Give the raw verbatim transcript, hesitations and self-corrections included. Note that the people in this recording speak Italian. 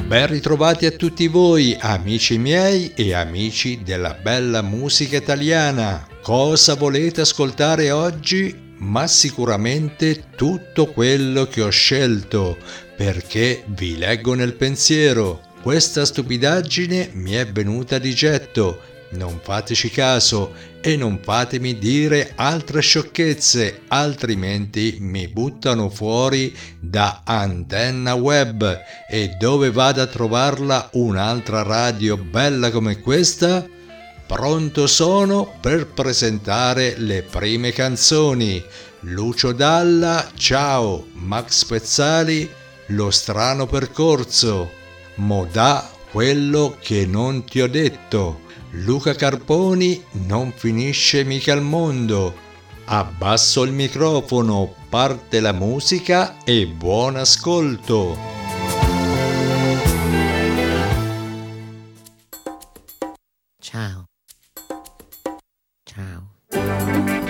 Ben ritrovati a tutti voi, amici miei e amici della bella musica italiana. Cosa volete ascoltare oggi? Ma sicuramente tutto quello che ho scelto, perché vi leggo nel pensiero. Questa stupidaggine mi è venuta di getto. Non fateci caso e non fatemi dire altre sciocchezze, altrimenti mi buttano fuori da Antenna Web. E dove vado a trovarla un'altra radio bella come questa? Pronto sono per presentare le prime canzoni. Lucio Dalla, ciao, Max Pezzali, Lo strano percorso, Modà, quello che non ti ho detto, Luca Carponi, non finisce mica il mondo. Abbasso il microfono, parte la musica e buon ascolto. Ciao,